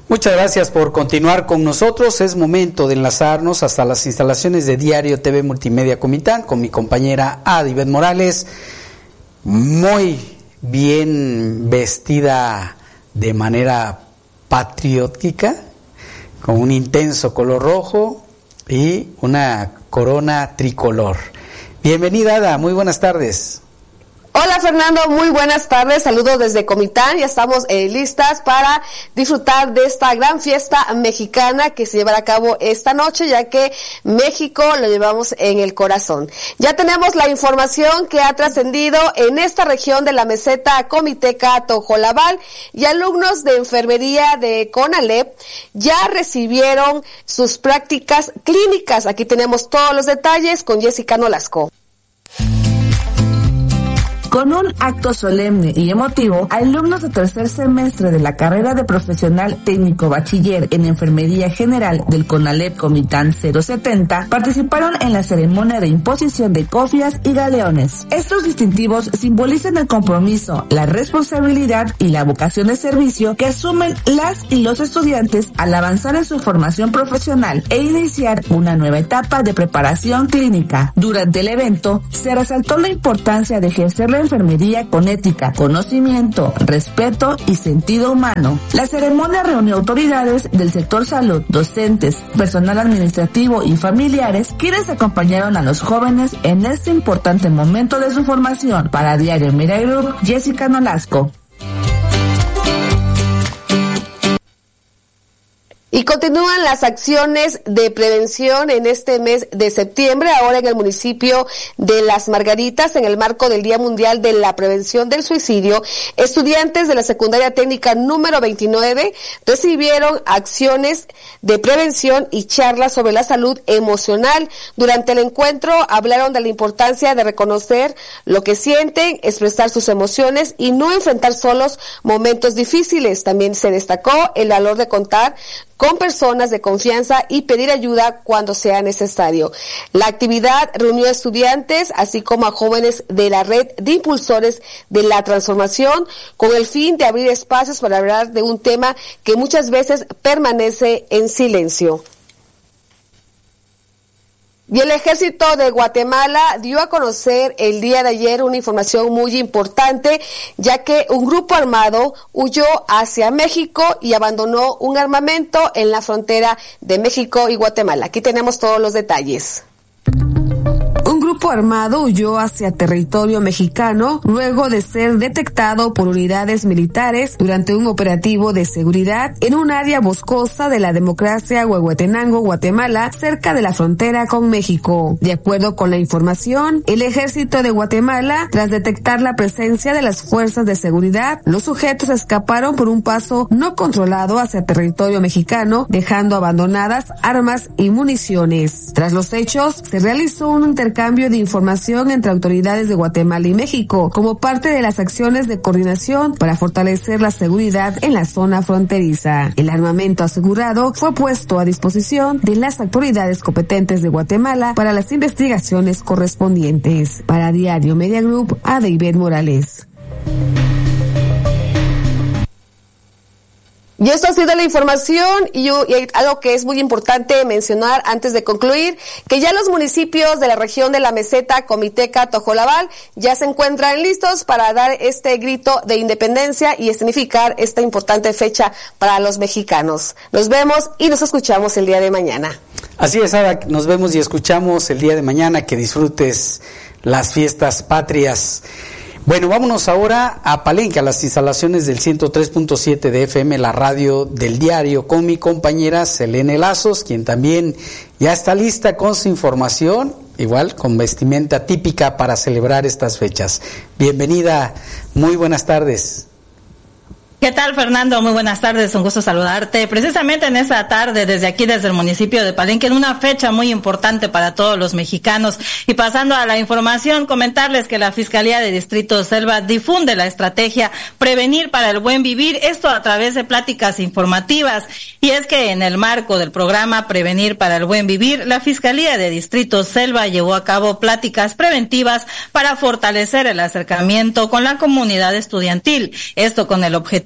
Muchas gracias por continuar con nosotros. Es momento de enlazarnos hasta las instalaciones de Diario TV Multimedia Comitán con mi compañera Adibet Morales, muy bien vestida de manera patriótica, con un intenso color rojo y una corona tricolor. Bienvenida, Ada, muy buenas tardes. Hola Fernando, muy buenas tardes, saludos desde Comitán, ya estamos listas para disfrutar de esta gran fiesta mexicana que se llevará a cabo esta noche, ya que México lo llevamos en el corazón. Ya tenemos la información que ha trascendido en esta región de la meseta comiteca Tojolabal, y alumnos de enfermería de CONALEP ya recibieron sus prácticas clínicas. Aquí tenemos todos los detalles con Jessica Nolasco. Con un acto solemne y emotivo, alumnos de tercer semestre de la carrera de profesional técnico bachiller en enfermería general del CONALEP Comitán 070 participaron en la ceremonia de imposición de cofias y galeones. Estos distintivos simbolizan el compromiso, la responsabilidad y la vocación de servicio que asumen las y los estudiantes al avanzar en su formación profesional e iniciar una nueva etapa de preparación clínica. Durante el evento, se resaltó la importancia de ejercer la enfermería con ética, conocimiento, respeto y sentido humano. La ceremonia reunió autoridades del sector salud, docentes, personal administrativo y familiares, quienes acompañaron a los jóvenes en este importante momento de su formación. Para Diario Media Group, Jessica Nolasco. Y continúan las acciones de prevención en este mes de septiembre, ahora en el municipio de Las Margaritas, en el marco del Día Mundial de la Prevención del Suicidio. Estudiantes de la secundaria técnica número 29 recibieron acciones de prevención y charlas sobre la salud emocional. Durante el encuentro hablaron de la importancia de reconocer lo que sienten, expresar sus emociones y no enfrentar solos momentos difíciles. También se destacó el valor de contar con personas de confianza y pedir ayuda cuando sea necesario. La actividad reunió a estudiantes, así como a jóvenes de la red de impulsores de la transformación, con el fin de abrir espacios para hablar de un tema que muchas veces permanece en silencio. Y el Ejército de Guatemala dio a conocer el día de ayer una información muy importante, ya que un grupo armado huyó hacia México y abandonó un armamento en la frontera de México y Guatemala. Aquí tenemos todos los detalles. Un grupo armado huyó hacia territorio mexicano luego de ser detectado por unidades militares durante un operativo de seguridad en un área boscosa de la democracia Huehuetenango, Guatemala, cerca de la frontera con México. De acuerdo con la información, el Ejército de Guatemala, tras detectar la presencia de las fuerzas de seguridad, los sujetos escaparon por un paso no controlado hacia territorio mexicano, dejando abandonadas armas y municiones. Tras los hechos, se realizó un intercambio de información entre autoridades de Guatemala y México como parte de las acciones de coordinación para fortalecer la seguridad en la zona fronteriza. El armamento asegurado fue puesto a disposición de las autoridades competentes de Guatemala para las investigaciones correspondientes. Para Diario Media Group, Adibet Morales. Y esto ha sido la información y algo que es muy importante mencionar antes de concluir, que ya los municipios de la región de la meseta comiteca Tojolabal ya se encuentran listos para dar este grito de independencia y escenificar esta importante fecha para los mexicanos. Nos vemos y nos escuchamos el día de mañana. Así es, Ada, nos vemos y escuchamos el día de mañana. Que disfrutes las fiestas patrias. Bueno, vámonos ahora a Palenque, a las instalaciones del 103.7 de FM, la radio del diario, con mi compañera Selene Lazos, quien también ya está lista con su información, igual con vestimenta típica para celebrar estas fechas. Bienvenida, muy buenas tardes. ¿Qué tal, Fernando? Muy buenas tardes, un gusto saludarte. Precisamente en esta tarde, desde aquí, desde el municipio de Palenque, en una fecha muy importante para todos los mexicanos. Y pasando a la información, comentarles que la Fiscalía de Distrito Selva difunde la estrategia Prevenir para el Buen Vivir, esto a través de pláticas informativas. Y es que en el marco del programa Prevenir para el Buen Vivir, la Fiscalía de Distrito Selva llevó a cabo pláticas preventivas para fortalecer el acercamiento con la comunidad estudiantil. Esto con el objetivo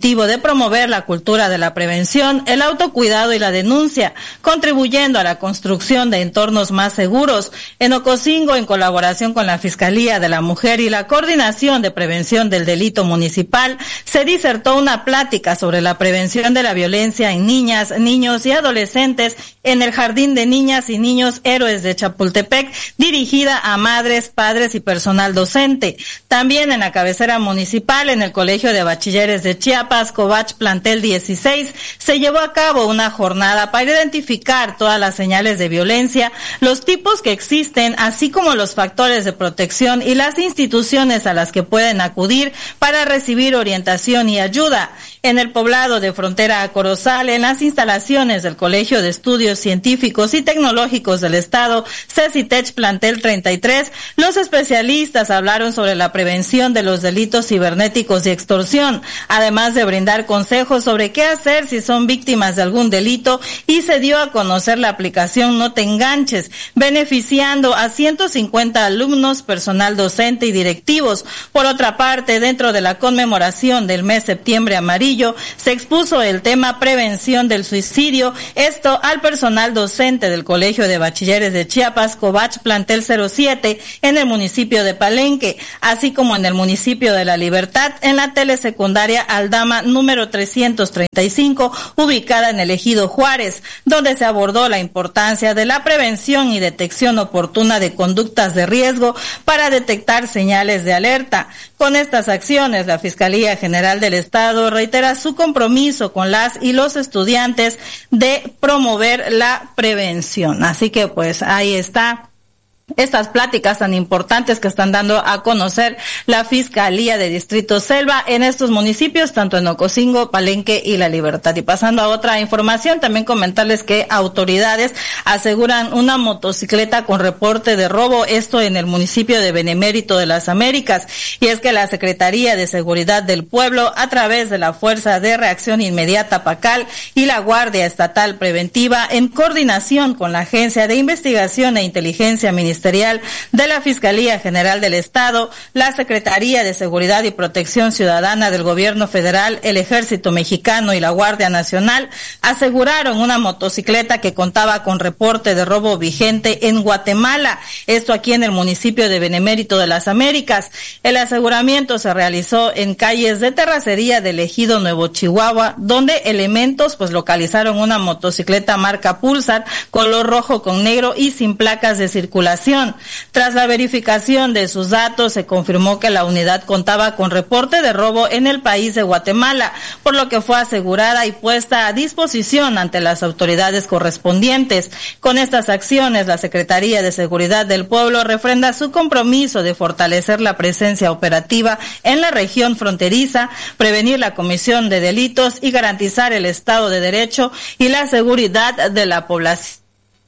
objetivo de promover la cultura de la prevención, el autocuidado y la denuncia, contribuyendo a la construcción de entornos más seguros. En Ocosingo, en colaboración con la Fiscalía de la Mujer y la Coordinación de Prevención del Delito Municipal, se disertó una plática sobre la prevención de la violencia en niñas, niños y adolescentes en el Jardín de Niñas y Niños Héroes de Chapultepec, dirigida a madres, padres y personal docente. También en la cabecera municipal, en el Colegio de Bachilleres de Chiapas, Covach Plantel 16, se llevó a cabo una jornada para identificar todas las señales de violencia, los tipos que existen, así como los factores de protección y las instituciones a las que pueden acudir para recibir orientación y ayuda. En el poblado de Frontera a Corozal, en las instalaciones del Colegio de Estudios Científicos y Tecnológicos del Estado, CECITECH Plantel 33, los especialistas hablaron sobre la prevención de los delitos cibernéticos y extorsión, además de brindar consejos sobre qué hacer si son víctimas de algún delito, y se dio a conocer la aplicación No Te Enganches, beneficiando a 150 alumnos, personal docente y directivos. Por otra parte, dentro de la conmemoración del mes Septiembre Amarillo, se expuso el tema prevención del suicidio, esto al personal docente del Colegio de Bachilleres de Chiapas, Covach Plantel 07, en el municipio de Palenque, así como en el municipio de La Libertad, en la telesecundaria Aldama número 335, ubicada en el ejido Juárez, donde se abordó la importancia de la prevención y detección oportuna de conductas de riesgo para detectar señales de alerta. Con estas acciones, la Fiscalía General del Estado reitera su compromiso con las y los estudiantes de promover la prevención. Así que pues ahí está estas pláticas tan importantes que están dando a conocer la Fiscalía de Distrito Selva en estos municipios, tanto en Ocosingo, Palenque y La Libertad. Y pasando a otra información, también comentarles que autoridades aseguran una motocicleta con reporte de robo, esto en el municipio de Benemérito de las Américas. Y es que la Secretaría de Seguridad del Pueblo, a través de la Fuerza de Reacción Inmediata PACAL y la Guardia Estatal Preventiva, en coordinación con la Agencia de Investigación e Inteligencia Ministerial de la Fiscalía General del Estado, la Secretaría de Seguridad y Protección Ciudadana del Gobierno Federal, el Ejército Mexicano y la Guardia Nacional, aseguraron una motocicleta que contaba con reporte de robo vigente en Guatemala, esto aquí en el municipio de Benemérito de las Américas. El aseguramiento se realizó en calles de terracería del ejido Nuevo Chihuahua, donde elementos pues localizaron una motocicleta marca Pulsar, color rojo con negro y sin placas de circulación. Tras la verificación de sus datos, se confirmó que la unidad contaba con reporte de robo en el país de Guatemala, por lo que fue asegurada y puesta a disposición ante las autoridades correspondientes. Con estas acciones, la Secretaría de Seguridad del Pueblo refrenda su compromiso de fortalecer la presencia operativa en la región fronteriza, prevenir la comisión de delitos y garantizar el Estado de Derecho y la seguridad de la población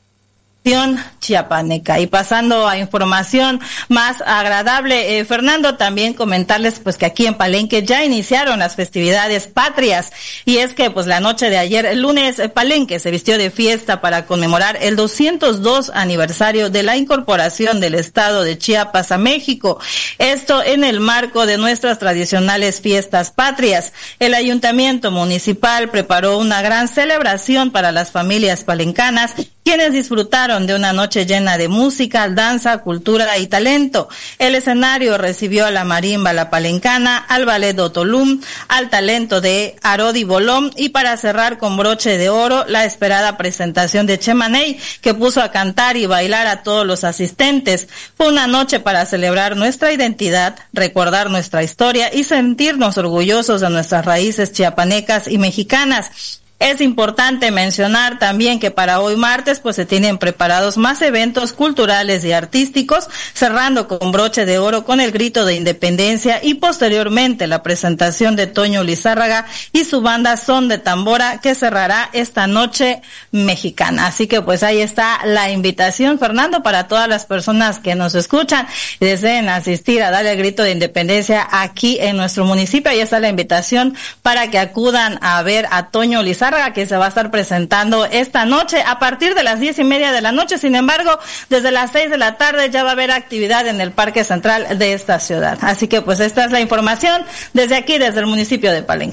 chiapaneca. Y pasando a información más agradable, Fernando, también comentarles pues que aquí en Palenque ya iniciaron las festividades patrias, y es que pues la noche de ayer, el lunes, Palenque se vistió de fiesta para conmemorar el 202 aniversario de la incorporación del Estado de Chiapas a México, esto en el marco de nuestras tradicionales fiestas patrias. El Ayuntamiento Municipal preparó una gran celebración para las familias palencanas, quienes disfrutaron de una noche llena de música, danza, cultura y talento. El escenario recibió a la marimba La Palencana, al ballet Otolum, al talento de Arodi Bolón, y para cerrar con broche de oro, la esperada presentación de Chemaney, que puso a cantar y bailar a todos los asistentes. Fue una noche para celebrar nuestra identidad, recordar nuestra historia y sentirnos orgullosos de nuestras raíces chiapanecas y mexicanas. Es importante mencionar también que para hoy martes pues se tienen preparados más eventos culturales y artísticos, cerrando con broche de oro con el grito de independencia y posteriormente la presentación de Toño Lizárraga y su banda Son de Tambora, que cerrará esta noche mexicana. Así que pues ahí está la invitación, Fernando, para todas las personas que nos escuchan y deseen asistir a darle el grito de independencia aquí en nuestro municipio. Ahí está la invitación para que acudan a ver a Toño Lizárraga, que se va a estar presentando esta noche a partir de las 10:30 de la noche. Sin embargo, desde las 6 de la tarde ya va a haber actividad en el Parque Central de esta ciudad. Así que pues esta es la información desde aquí, desde el municipio de Palenque.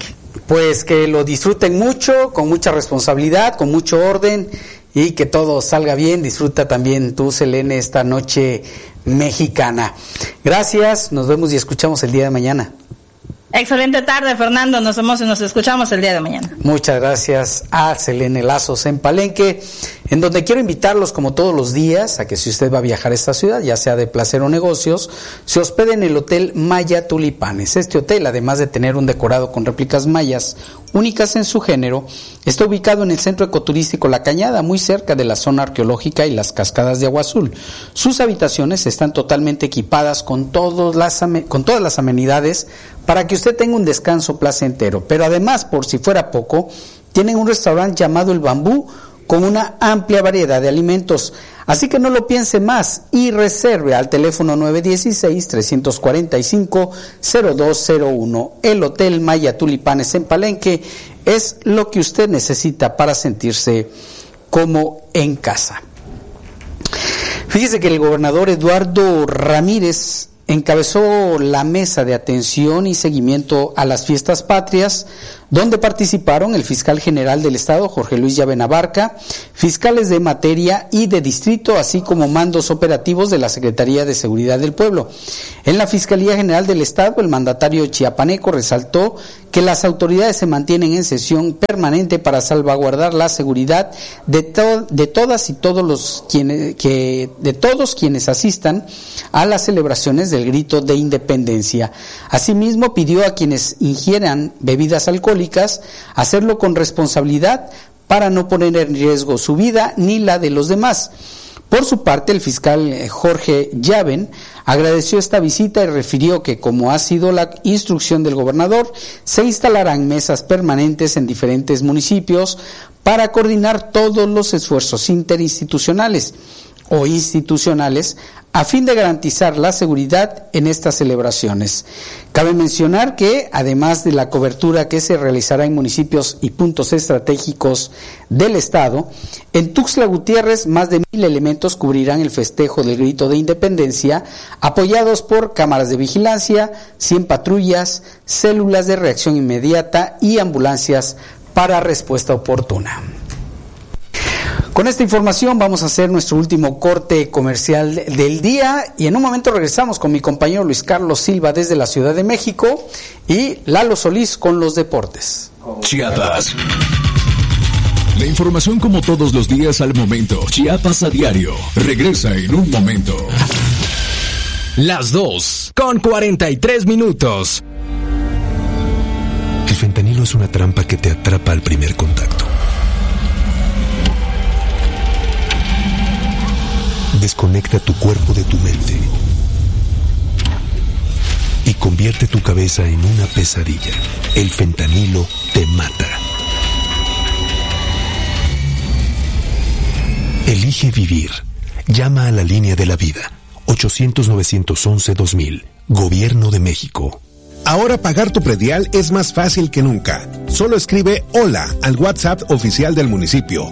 pues que lo disfruten mucho, con mucha responsabilidad, con mucho orden y que todo salga bien. Disfruta también tú, Selene, esta noche mexicana. Gracias, nos vemos y escuchamos el día de mañana. Excelente tarde, Fernando, nos vemos y nos escuchamos el día de mañana. Muchas gracias a Selene Lazos en Palenque, en donde quiero invitarlos como todos los días a que si usted va a viajar a esta ciudad, ya sea de placer o negocios, se hospede en el Hotel Maya Tulipanes. Este hotel, además de tener un decorado con réplicas mayas únicas en su género, está ubicado en el centro ecoturístico La Cañada, muy cerca de la zona arqueológica y las cascadas de Agua Azul. Sus habitaciones están totalmente equipadas con todas las amenidades para que usted tenga un descanso placentero, pero además, por si fuera poco, tienen un restaurante llamado El Bambú con una amplia variedad de alimentos. Así que no lo piense más y reserve al teléfono 916-345-0201. El Hotel Maya Tulipanes en Palenque es lo que usted necesita para sentirse como en casa. Fíjese que el gobernador Eduardo Ramírez encabezó la mesa de atención y seguimiento a las fiestas patrias, donde participaron el fiscal general del Estado, Jorge Luis Llave Navarca, fiscales de materia y de distrito, así como mandos operativos de la Secretaría de Seguridad del Pueblo. En la Fiscalía General del Estado, el mandatario chiapaneco resaltó que las autoridades se mantienen en sesión permanente para salvaguardar la seguridad de todas y todos quienes asistan a las celebraciones del Grito de Independencia. Asimismo, pidió a quienes ingieran bebidas alcohólicas hacerlo con responsabilidad para no poner en riesgo su vida ni la de los demás. Por su parte, el fiscal Jorge Llaven agradeció esta visita y refirió que, como ha sido la instrucción del gobernador, se instalarán mesas permanentes en diferentes municipios para coordinar todos los esfuerzos interinstitucionales o institucionales a fin de garantizar la seguridad en estas celebraciones. Cabe mencionar que, además de la cobertura que se realizará en municipios y puntos estratégicos del Estado, en Tuxtla Gutiérrez más de 1,000 elementos cubrirán el festejo del Grito de Independencia, apoyados por cámaras de vigilancia, 100 patrullas, células de reacción inmediata y ambulancias para respuesta oportuna. Con esta información vamos a hacer nuestro último corte comercial del día y en un momento regresamos con mi compañero Luis Carlos Silva desde la Ciudad de México y Lalo Solís con los deportes. Chiapas. La información como todos los días al momento. Chiapas a diario. Regresa en un momento. Las 2:43. El fentanilo es una trampa que te atrapa al primer contacto. Desconecta tu cuerpo de tu mente y convierte tu cabeza en una pesadilla. El fentanilo te mata. Elige vivir. Llama a la línea de la vida. 800-911-2000. Gobierno de México. Ahora pagar tu predial es más fácil que nunca. Solo escribe hola al WhatsApp oficial del municipio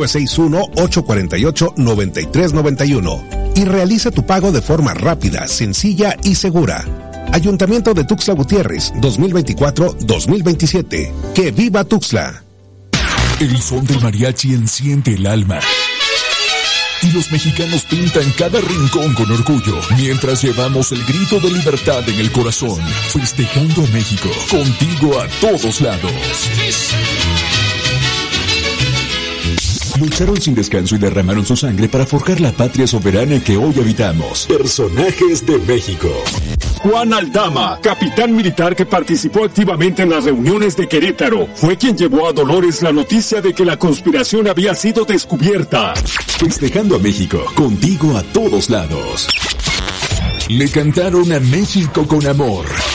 961-848-9391 y realiza tu pago de forma rápida, sencilla y segura. Ayuntamiento de Tuxtla Gutiérrez 2024-2027. ¡Que viva Tuxtla! El son del mariachi enciende el alma. Y los mexicanos pintan cada rincón con orgullo, mientras llevamos el grito de libertad en el corazón, festejando a México, contigo a todos lados. Lucharon sin descanso y derramaron su sangre para forjar la patria soberana que hoy habitamos. Personajes de México. Juan Aldama, capitán militar que participó activamente en las reuniones de Querétaro, fue quien llevó a Dolores la noticia de que la conspiración había sido descubierta. Festejando a México, contigo a todos lados. Le cantaron a México con amor.